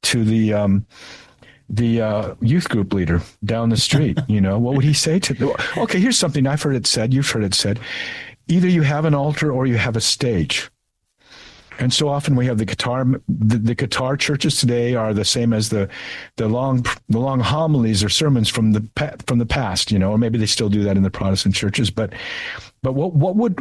to the youth group leader down the street? What would he say to them? Okay, here's something I've heard it said. You've heard it said. Either you have an altar or you have a stage. And so often we have the guitar churches today are the same as the long homilies or sermons from the past, or maybe they still do that in the Protestant churches. But what would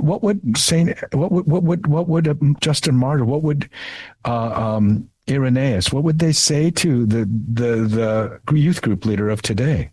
Justin Martyr, what would Irenaeus, what would they say to the youth group leader of today?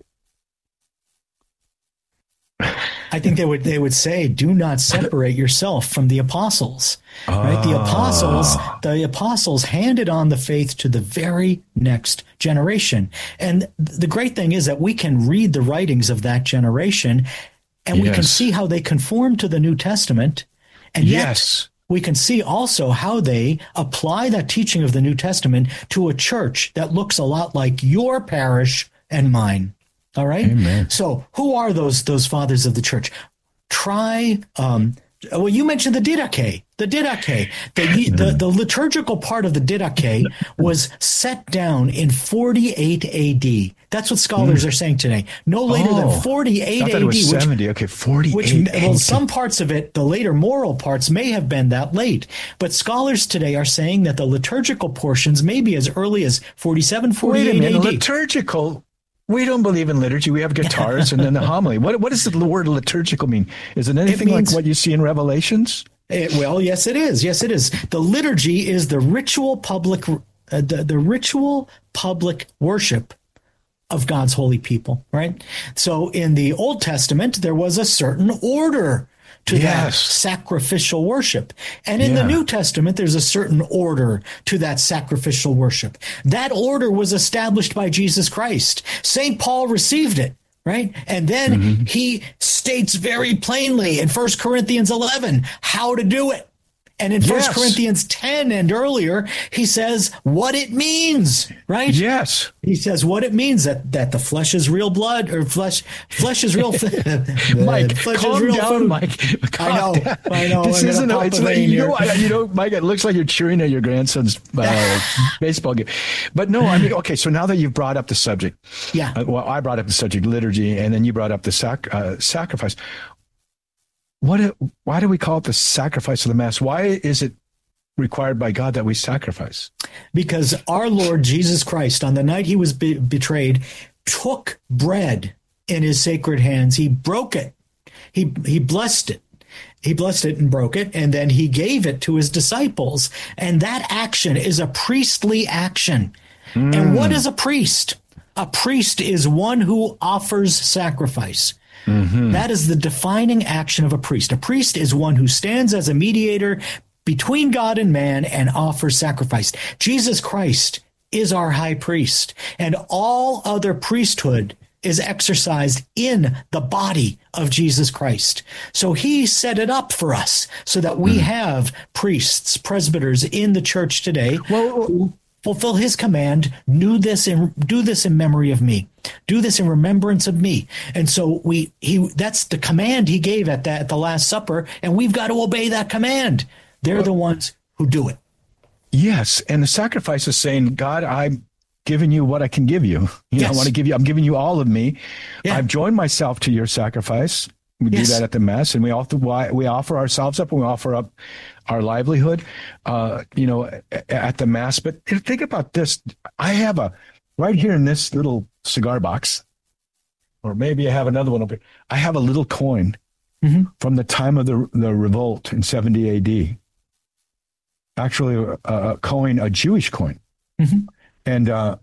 I think they would say, do not separate yourself from the apostles. Right? The apostles handed on the faith to the very next generation. And the great thing is that we can read the writings of that generation and we can see how they conform to the New Testament. And yet we can see also how they apply that teaching of the New Testament to a church that looks a lot like your parish and mine. All right. Amen. So who are those fathers of the church? You mentioned the Didache. The Didache, the liturgical part of the Didache was set down in 48 AD. That's what scholars are saying today. No later than 48 I thought AD. It was 70. Okay, 48 AD. Well, some parts of it, the later moral parts, may have been that late. But scholars today are saying that the liturgical portions may be as early as 47, 48 Wait a minute, AD. liturgical. We don't believe in liturgy. We have guitars and then the homily. What does the word liturgical mean? Is it anything like what you see in Revelations? Well, yes, it is. Yes, it is. The liturgy is the ritual public, the ritual public worship of God's holy people, right? So in the Old Testament, there was a certain order to that sacrificial worship. And in the New Testament, there's a certain order to that sacrificial worship. That order was established by Jesus Christ. St. Paul received it, right? And then he states very plainly in 1 Corinthians 11 how to do it. And in 1 Corinthians 10 and earlier, he says what it means, right? Yes. He says what it means, that the flesh is real blood, or flesh is real. Mike, calm down, food. Mike. I know. This isn't. It's like, Mike. It looks like you're cheering at your grandson's baseball game. But no, I mean, okay. So now that you've brought up the subject, well, I brought up the subject liturgy, and then you brought up the sacrifice. Why do we call it the sacrifice of the Mass? Why is it required by God that we sacrifice? Because our Lord Jesus Christ, on the night he was betrayed, took bread in his sacred hands. He broke it. He blessed it. He blessed it and broke it, and then he gave it to his disciples. And that action is a priestly action. And what is a priest? A priest is one who offers sacrifice. That is the defining action of a priest. A priest is one who stands as a mediator between God and man and offers sacrifice. Jesus Christ is our high priest, and all other priesthood is exercised in the body of Jesus Christ. So he set it up for us so that we have priests, presbyters in the church today who fulfill his command, do this in memory of me. Do this in remembrance of me. And so that's the command he gave at the Last Supper, and we've got to obey that command. They're the ones who do it. Yes, and the sacrifice is saying, God, I'm giving you what I can give you. I want to give you. I'm giving you all of me. Yeah. I've joined myself to your sacrifice. We do that at the Mass, and we offer ourselves up, and we offer up our livelihood, at the Mass. But think about this. I have right here in this little cigar box, or maybe I have another one over here. I have a little coin from the time of the revolt in 70 AD. Actually, a Jewish coin. And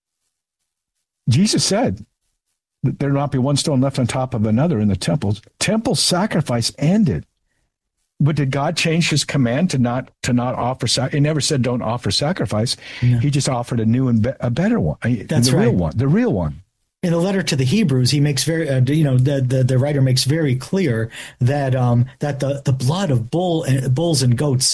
Jesus said that there not be one stone left on top of another in the temples. Temple sacrifice ended. But did God change his command to not offer sacrifice? He never said don't offer sacrifice. Yeah. He just offered a new and a better one. That's the right. real one. In the letter to the Hebrews, he makes the writer makes very clear that the blood of bulls and goats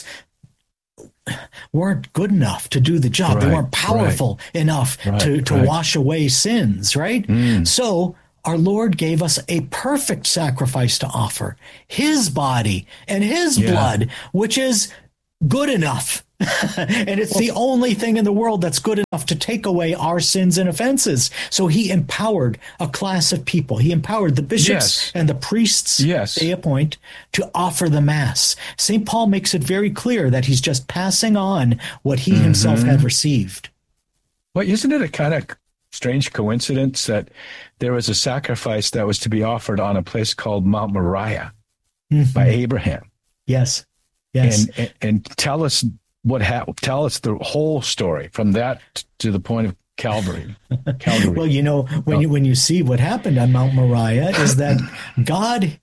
weren't good enough to do the job. They weren't powerful enough to wash away sins, right? So our Lord gave us a perfect sacrifice to offer, his body and his blood, which is good enough. And it's the only thing in the world that's good enough to take away our sins and offenses. So he empowered a class of people. He empowered the bishops and the priests they appoint to offer the Mass. St. Paul makes it very clear that he's just passing on what he himself had received. Well, isn't it a kind of strange coincidence that there was a sacrifice that was to be offered on a place called Mount Moriah by Abraham? Yes. And tell us tell us the whole story from that to the point of Calvary. Well, when you see what happened on Mount Moriah is that God,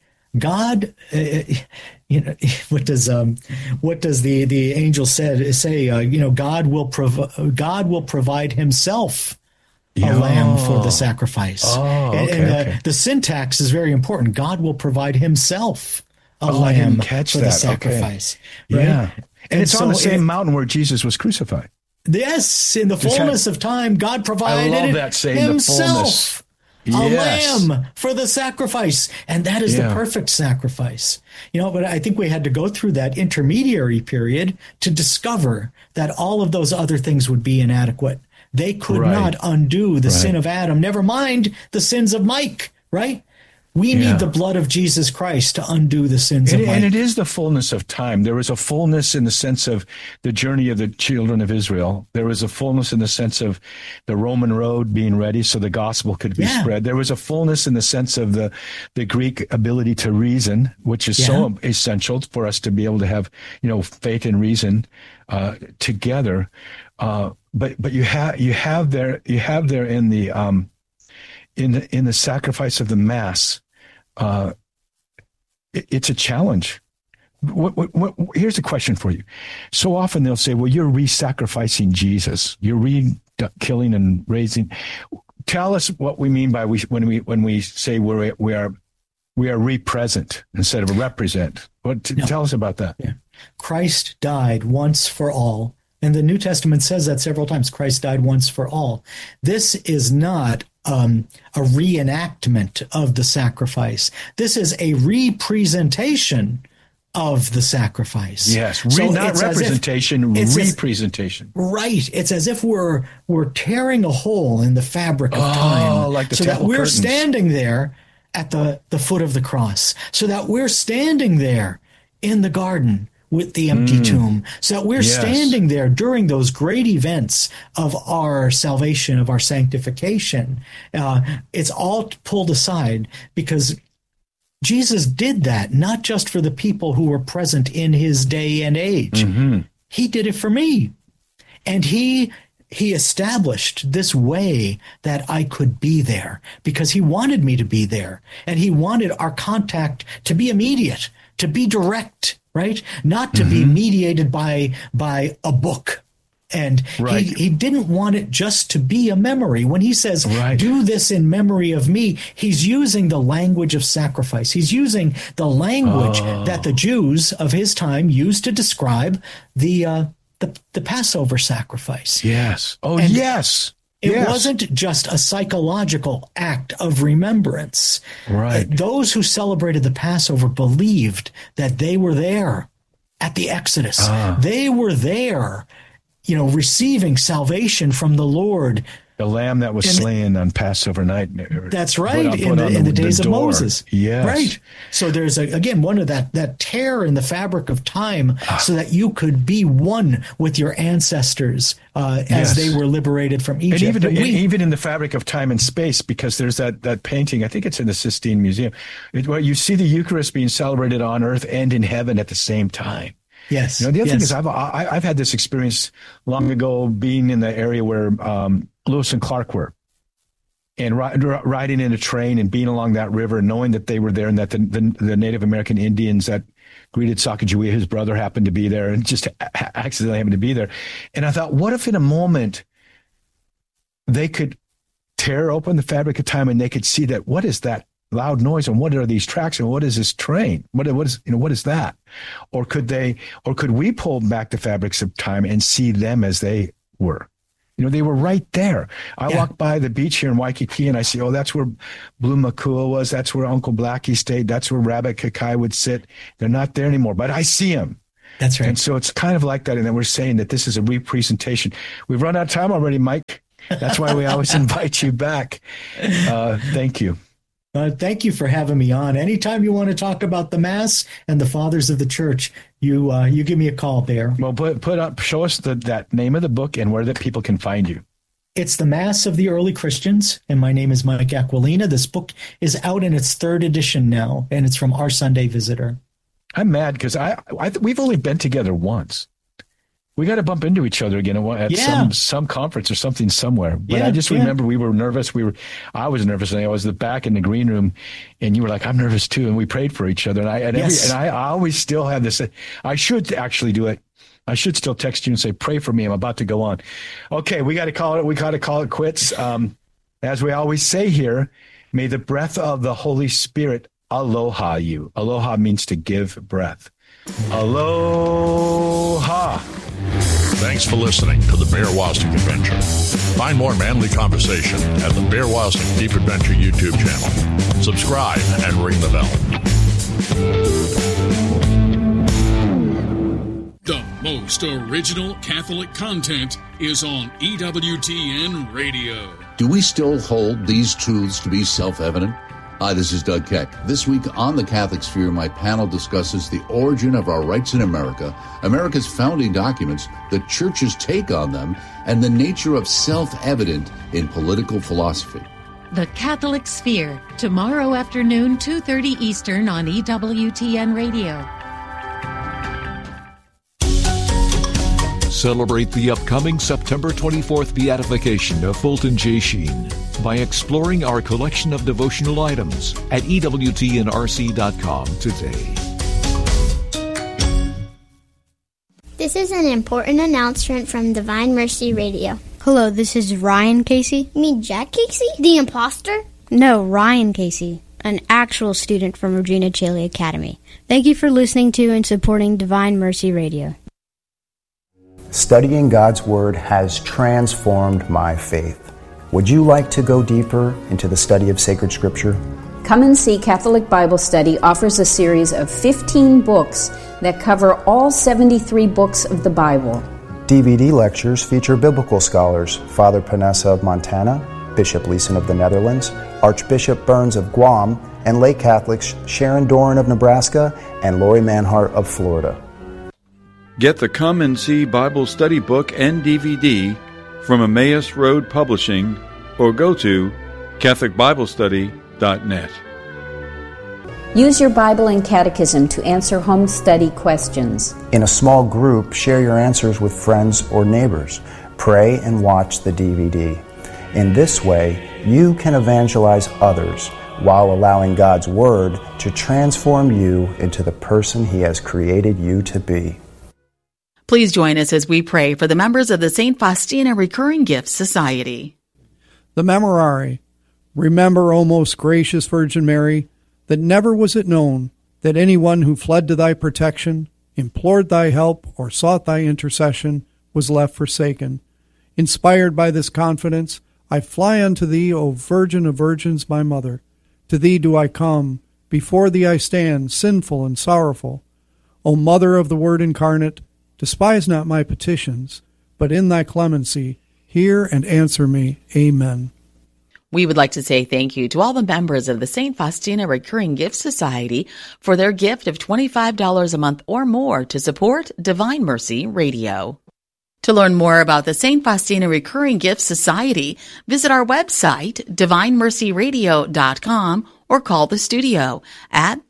what does the angel say? God will provide Himself a lamb for the sacrifice. The syntax is very important. God will provide Himself a lamb for the sacrifice. Okay. Right? Yeah. And it's on the same mountain where Jesus was crucified. Yes, in the fullness of time, God provided Himself a lamb for the sacrifice. And that is the perfect sacrifice. But I think we had to go through that intermediary period to discover that all of those other things would be inadequate. They could not undo the sin of Adam, never mind the sins of Mike, right? We need the blood of Jesus Christ to undo the sins of Mike. And it is the fullness of time. There was a fullness in the sense of the journey of the children of Israel. There was a fullness in the sense of the Roman road being ready so the gospel could be spread. There was a fullness in the sense of the Greek ability to reason, which is so essential for us to be able to have, faith and reason together. But you have there in the sacrifice of the Mass, it's a challenge. Here's a question for you. So often they'll say, well, you're re-sacrificing Jesus. You're re-killing and raising. Tell us what we mean by when we say we are re-present instead of represent. Tell us about that. Yeah. Christ died once for all. And the New Testament says that several times. Christ died once for all. This is not a reenactment of the sacrifice. This is a representation of the sacrifice. Yes, not representation, representation. Right. It's as if we're tearing a hole in the fabric of time, like the so that we're curtains. Standing there at the foot of the cross, so that we're standing there in the garden with the empty tomb, so that we're standing there during those great events of our salvation, of our sanctification. It's all pulled aside because Jesus did that, not just for the people who were present in His day and age. He did it for me. And He established this way that I could be there because He wanted me to be there. And He wanted our contact to be immediate, to be direct, right? Not to be mediated by a book. And he didn't want it just to be a memory. When He says, do this in memory of me, He's using the language of sacrifice. He's using the language that the Jews of His time used to describe the Passover sacrifice. Yes. It wasn't just a psychological act of remembrance. Right. Those who celebrated the Passover believed that they were there at the Exodus. They were there, receiving salvation from the Lord. The lamb that was slain on Passover night. That's right, in the days of Moses. Yes. Right. So there's, one of that tear in the fabric of time so that you could be one with your ancestors as they were liberated from Egypt. And even in the fabric of time and space, because there's that painting, I think it's in the Sistine Museum, where you see the Eucharist being celebrated on earth and in heaven at the same time. Yes. The other thing is I've had this experience long ago being in the area where Lewis and Clark were, and riding in a train and being along that river, knowing that they were there and that the Native American Indians that greeted Sacagawea, his brother, happened to be there and just accidentally happened to be there. And I thought, what if in a moment they could tear open the fabric of time and they could see that, what is that loud noise and what are these tracks and what is this train? What is that? Or could we pull back the fabrics of time and see them as they were? They were right there. I walk by the beach here in Waikiki and I see, that's where Blue Makua was. That's where Uncle Blackie stayed. That's where Rabbit Kakai would sit. They're not there anymore, but I see them. That's right. And so it's kind of like that. And then we're saying that this is a representation. We've run out of time already, Mike. That's why we always invite you back. Thank you. Thank you for having me on. Anytime you want to talk about the Mass and the Fathers of the Church, you give me a call, Bear. Well, show us that name of the book and where that people can find you. It's The Mass of the Early Christians, and my name is Mike Aquilina. This book is out in its 3rd edition now, and it's from Our Sunday Visitor. I'm mad because we've only been together once. We got to bump into each other again at some conference or something somewhere. But I just remember we were nervous. I was nervous, and I was back in the green room, and you were like, "I'm nervous too," and we prayed for each other. And I always still have this. I should actually do it. I should still text you and say, "Pray for me. I'm about to go on." Okay, we got to call it. We got to call it quits. As we always say here, may the breath of the Holy Spirit aloha you. Aloha means to give breath. Aloha. Thanks for listening to the Bear Wozniak Adventure. Find more manly conversation at the Bear Wozniak Deep Adventure YouTube channel. Subscribe and ring the bell. The most original Catholic content is on EWTN Radio. Do we still hold these truths to be self-evident? Hi, this is Doug Keck. This week on The Catholic Sphere, my panel discusses the origin of our rights in America, America's founding documents, the Church's take on them, and the nature of self-evident in political philosophy. The Catholic Sphere, tomorrow afternoon, 2:30 Eastern on EWTN Radio. Celebrate the upcoming September 24th beatification of Fulton J. Sheen by exploring our collection of devotional items at EWTNRC.com today. This is an important announcement from Divine Mercy Radio. Hello, this is Ryan Casey. You mean Jack Casey? The imposter? No, Ryan Casey, an actual student from Regina Caeli Academy. Thank you for listening to and supporting Divine Mercy Radio. Studying God's Word has transformed my faith. Would you like to go deeper into the study of sacred Scripture? Come and See Catholic Bible Study offers a series of 15 books that cover all 73 books of the Bible. DVD lectures feature biblical scholars Father Panessa of Montana, Bishop Leeson of the Netherlands, Archbishop Burns of Guam, and lay Catholics Sharon Doran of Nebraska and Lori Manhart of Florida. Get the Come and See Bible Study book and DVD from Emmaus Road Publishing or go to CatholicBibleStudy.net. Use your Bible and Catechism to answer home study questions. In a small group, share your answers with friends or neighbors. Pray and watch the DVD. In this way, you can evangelize others while allowing God's Word to transform you into the person He has created you to be. Please join us as we pray for the members of the St. Faustina Recurring Gifts Society. The Memorare. Remember, O most gracious Virgin Mary, that never was it known that anyone who fled to thy protection, implored thy help, or sought thy intercession was left forsaken. Inspired by this confidence, I fly unto thee, O Virgin of Virgins, my Mother. To thee do I come, before thee I stand, sinful and sorrowful. O Mother of the Word incarnate, despise not my petitions, but in thy clemency, hear and answer me. Amen. We would like to say thank you to all the members of the St. Faustina Recurring Gift Society for their gift of $25 a month or more to support Divine Mercy Radio. To learn more about the St. Faustina Recurring Gift Society, visit our website, DivineMercyRadio.com, or call the studio at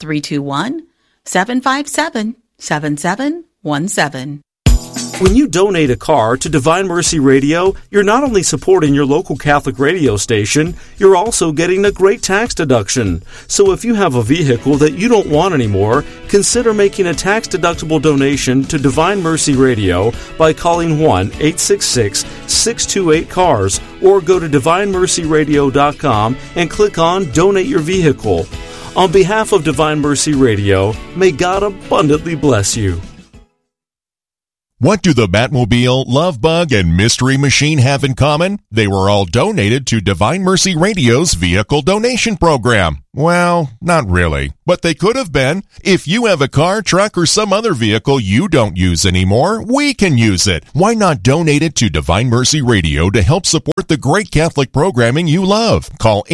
321-757-7717. When you donate a car to Divine Mercy Radio, you're not only supporting your local Catholic radio station, you're also getting a great tax deduction. So if you have a vehicle that you don't want anymore, consider making a tax-deductible donation to Divine Mercy Radio by calling 1-866-628-CARS or go to DivineMercyRadio.com and click on Donate Your Vehicle. On behalf of Divine Mercy Radio, may God abundantly bless you. What do the Batmobile, Love Bug, and Mystery Machine have in common? They were all donated to Divine Mercy Radio's vehicle donation program. Well, not really, but they could have been. If you have a car, truck, or some other vehicle you don't use anymore, we can use it. Why not donate it to Divine Mercy Radio to help support the great Catholic programming you love? Call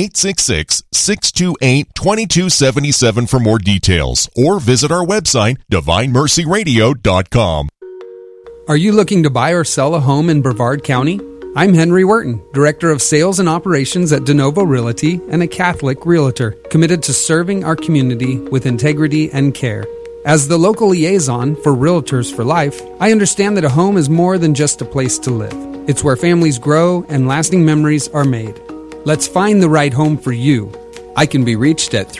866-628-2277 for more details, or visit our website, divinemercyradio.com. Are you looking to buy or sell a home in Brevard County? I'm Henry Wharton, Director of Sales and Operations at DeNovo Realty and a Catholic Realtor, committed to serving our community with integrity and care. As the local liaison for Realtors for Life, I understand that a home is more than just a place to live. It's where families grow and lasting memories are made. Let's find the right home for you. I can be reached at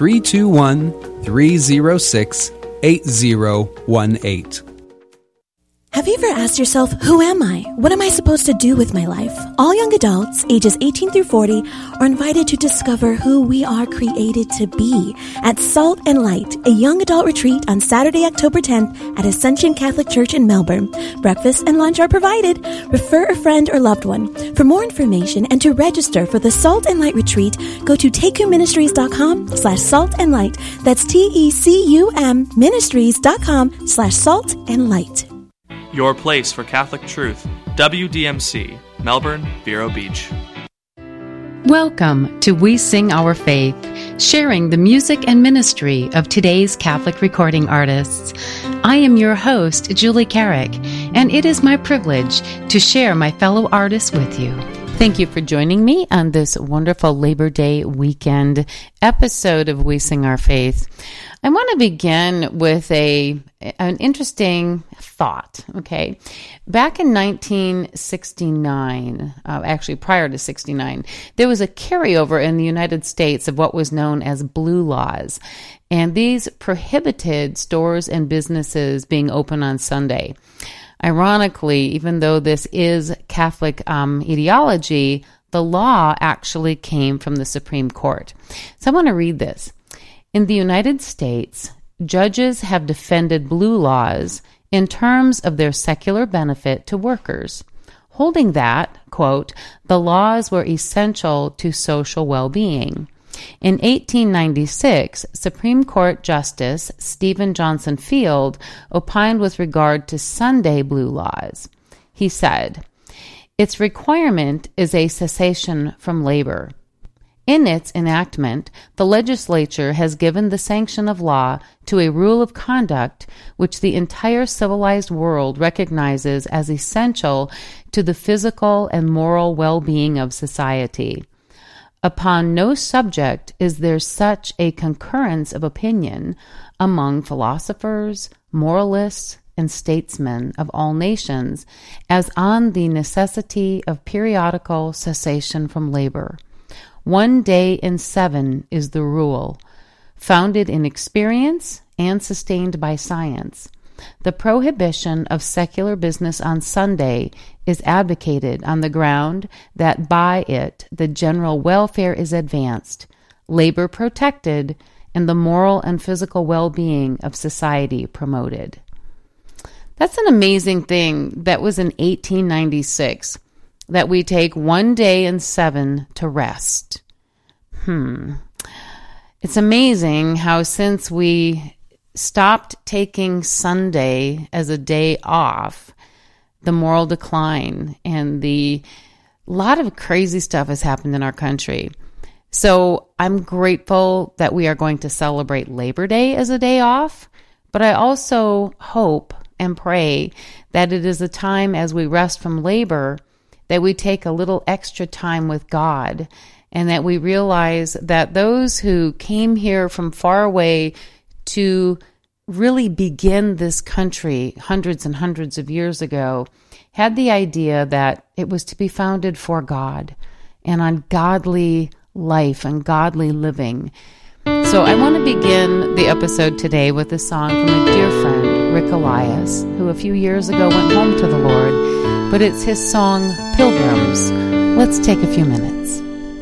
321-306-8018. Have you ever asked yourself, who am I? What am I supposed to do with my life? All young adults, ages 18 through 40, are invited to discover who we are created to be at Salt and Light, a young adult retreat on Saturday, October 10th at Ascension Catholic Church in Melbourne. Breakfast and lunch are provided. Refer a friend or loved one. For more information and to register for the Salt and Light retreat, go to takeumministries.com/saltandlight. That's TECUM ministries.com/saltandlight. Your place for Catholic truth. WDMC, Melbourne, Vero Beach. Welcome to We Sing Our Faith, sharing the music and ministry of today's Catholic recording artists. I am your host, Julie Carrick, and it is my privilege to share my fellow artists with you. Thank you for joining me on this wonderful Labor Day weekend episode of We Sing Our Faith. I want to begin with an interesting thought, okay? Back in 1969, actually prior to 69, there was a carryover in the United States of what was known as blue laws. And these prohibited stores and businesses being open on Sunday. Ironically, even though this is Catholic ideology, the law actually came from the Supreme Court. So I want to read this. In the United States, judges have defended blue laws in terms of their secular benefit to workers, holding that, quote, the laws were essential to social well-being. In 1896, Supreme Court Justice Stephen Johnson Field opined with regard to Sunday blue laws. He said, its requirement is a cessation from labor. In its enactment, the legislature has given the sanction of law to a rule of conduct which the entire civilized world recognizes as essential to the physical and moral well-being of society. Upon no subject is there such a concurrence of opinion among philosophers, moralists, and statesmen of all nations as on the necessity of periodical cessation from labor. 1 day in 7 is the rule, founded in experience and sustained by science. The prohibition of secular business on Sunday is advocated on the ground that by it the general welfare is advanced, labor protected, and the moral and physical well-being of society promoted. That's an amazing thing. That was in 1896. That we take 1 day in 7 to rest. It's amazing how since we stopped taking Sunday as a day off, the moral decline and a lot of crazy stuff has happened in our country. So I'm grateful that we are going to celebrate Labor Day as a day off, but I also hope and pray that it is a time as we rest from labor that we take a little extra time with God, and that we realize that those who came here from far away to really begin this country hundreds and hundreds of years ago had the idea that it was to be founded for God and on godly life and godly living. So I want to begin the episode today with a song from a dear friend, Rick Elias, who a few years ago went home to the Lord. But it's his song, Pilgrims. Let's take a few minutes.